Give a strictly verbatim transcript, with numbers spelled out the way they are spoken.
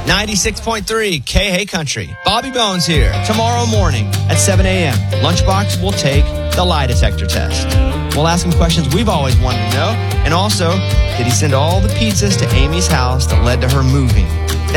ninety-six point three K Hey Country. Bobby Bones here. Tomorrow morning at seven a.m., Lunchbox will take the lie detector test. We'll ask him questions we've always wanted to know. And also, did he send all the pizzas to Amy's house that led to her moving?